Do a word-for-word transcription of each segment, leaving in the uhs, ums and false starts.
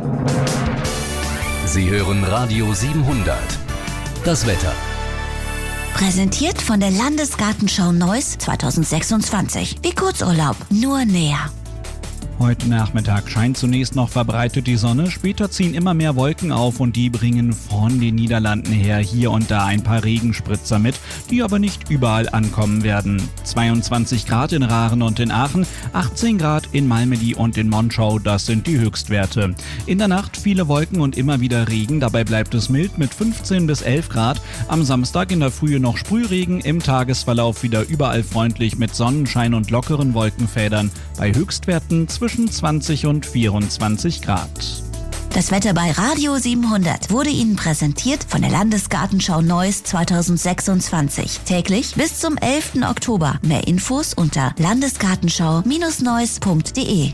Sie hören Radio siebenhundert. Das Wetter. Präsentiert von der Landesgartenschau Neuss zweitausendsechsundzwanzig. Wie Kurzurlaub, nur näher. Heute Nachmittag scheint zunächst noch verbreitet die Sonne, später ziehen immer mehr Wolken auf und die bringen von den Niederlanden her hier und da ein paar Regenspritzer mit, die aber nicht überall ankommen werden. zweiundzwanzig Grad in Raaren und in Aachen, achtzehn Grad in Malmedy und in Monschau, das sind die Höchstwerte. In der Nacht viele Wolken und immer wieder Regen, dabei bleibt es mild mit fünfzehn bis elf Grad. Am Samstag in der Frühe noch Sprühregen, im Tagesverlauf wieder überall freundlich mit Sonnenschein und lockeren Wolkenfädern, bei Höchstwerten zwischen zwischen zwanzig und vierundzwanzig Grad. Das Wetter bei Radio siebenhundert wurde Ihnen präsentiert von der Landesgartenschau Neuss zweitausendsechsundzwanzig. Täglich bis zum elften Oktober. Mehr Infos unter landesgartenschau Neuss punkt de.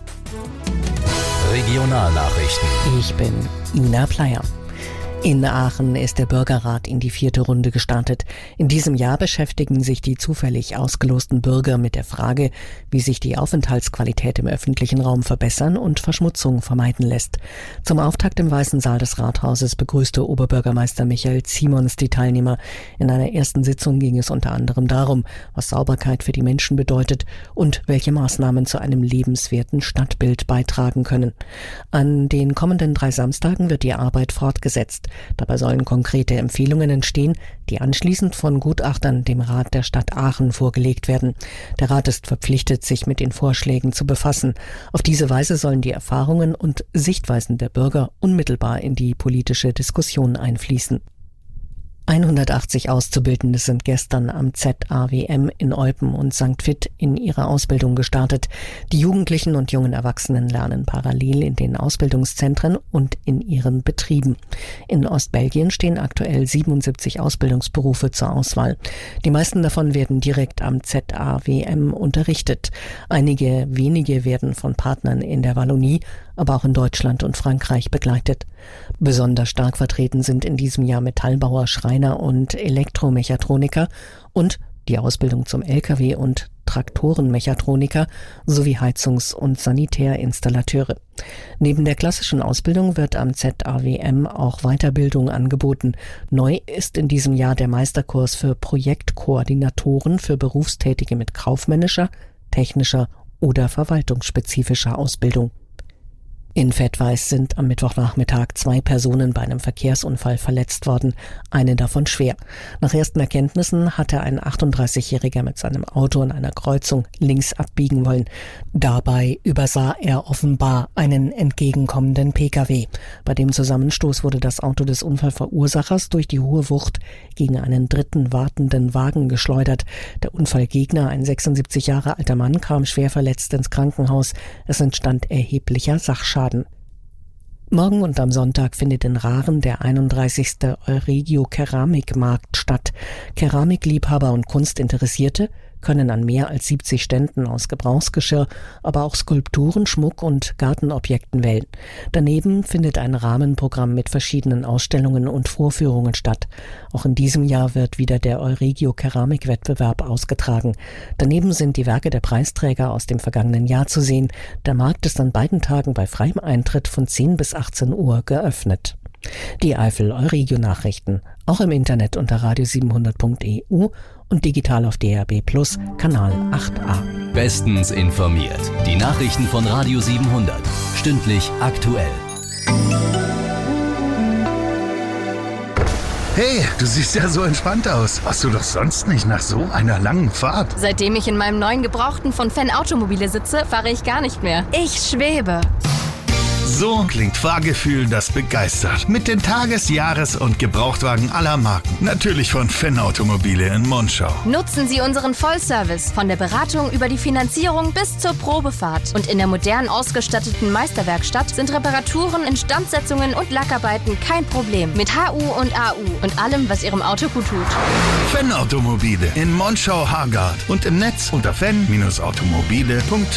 Regionalnachrichten. Ich bin Ina Pleier. In Aachen ist der Bürgerrat in die vierte Runde gestartet. In diesem Jahr beschäftigen sich die zufällig ausgelosten Bürger mit der Frage, wie sich die Aufenthaltsqualität im öffentlichen Raum verbessern und Verschmutzung vermeiden lässt. Zum Auftakt im Weißen Saal des Rathauses begrüßte Oberbürgermeister Michael Simons die Teilnehmer. In einer ersten Sitzung ging es unter anderem darum, was Sauberkeit für die Menschen bedeutet und welche Maßnahmen zu einem lebenswerten Stadtbild beitragen können. An den kommenden drei Samstagen wird die Arbeit fortgesetzt. Dabei sollen konkrete Empfehlungen entstehen, die anschließend von Gutachtern dem Rat der Stadt Aachen vorgelegt werden. Der Rat ist verpflichtet, sich mit den Vorschlägen zu befassen. Auf diese Weise sollen die Erfahrungen und Sichtweisen der Bürger unmittelbar in die politische Diskussion einfließen. hundertachtzig Auszubildende sind gestern am Z A W M in Eupen und Sankt Vith in ihre Ausbildung gestartet. Die Jugendlichen und jungen Erwachsenen lernen parallel in den Ausbildungszentren und in ihren Betrieben. In Ostbelgien stehen aktuell siebenundsiebzig Ausbildungsberufe zur Auswahl. Die meisten davon werden direkt am Z A W M unterrichtet. Einige wenige werden von Partnern in der Wallonie, aber auch in Deutschland und Frankreich begleitet. Besonders stark vertreten sind in diesem Jahr Metallbauer, Schreiner und Elektromechatroniker und die Ausbildung zum L K W- und Traktorenmechatroniker sowie Heizungs- und Sanitärinstallateure. Neben der klassischen Ausbildung wird am Z A W M auch Weiterbildung angeboten. Neu ist in diesem Jahr der Meisterkurs für Projektkoordinatoren für Berufstätige mit kaufmännischer, technischer oder verwaltungsspezifischer Ausbildung. In Vettweiß sind am Mittwochnachmittag zwei Personen bei einem Verkehrsunfall verletzt worden, eine davon schwer. Nach ersten Erkenntnissen hatte ein achtunddreißigjähriger mit seinem Auto an einer Kreuzung links abbiegen wollen. Dabei übersah er offenbar einen entgegenkommenden Pkw. Bei dem Zusammenstoß wurde das Auto des Unfallverursachers durch die hohe Wucht gegen einen dritten wartenden Wagen geschleudert. Der Unfallgegner, ein sechsundsiebzig Jahre alter Mann, kam schwer verletzt ins Krankenhaus. Es entstand erheblicher Sachschaden. Morgen und am Sonntag findet in Raaren der einunddreißigste Euregio Keramikmarkt statt. Keramikliebhaber und Kunstinteressierte können an mehr als siebzig Ständen aus Gebrauchsgeschirr, aber auch Skulpturen, Schmuck und Gartenobjekten wählen. Daneben findet ein Rahmenprogramm mit verschiedenen Ausstellungen und Vorführungen statt. Auch in diesem Jahr wird wieder der Euregio Keramikwettbewerb ausgetragen. Daneben sind die Werke der Preisträger aus dem vergangenen Jahr zu sehen. Der Markt ist an beiden Tagen bei freiem Eintritt von zehn bis achtzehn Uhr geöffnet. Die Eifel Euregio Nachrichten, auch im Internet unter radio siebenhundert punkt e u und digital auf D A B Plus, Kanal acht a. Bestens informiert. Die Nachrichten von Radio siebenhundert. Stündlich aktuell. Hey, du siehst ja so entspannt aus. Warst du doch sonst nicht nach so einer langen Fahrt? Seitdem ich in meinem neuen Gebrauchten von Fan Automobile sitze, fahre ich gar nicht mehr. Ich schwebe. So klingt Fahrgefühl, das begeistert. Mit den Tages-, Jahres- und Gebrauchtwagen aller Marken. Natürlich von Fan Automobile in Monschau. Nutzen Sie unseren Vollservice. Von der Beratung über die Finanzierung bis zur Probefahrt. Und in der modern ausgestatteten Meisterwerkstatt sind Reparaturen, Instandsetzungen und Lackarbeiten kein Problem. Mit H U und A U und allem, was Ihrem Auto gut tut. Fan Automobile in Monschau-Hargard und im Netz unter fan Bindestrich automobile punkt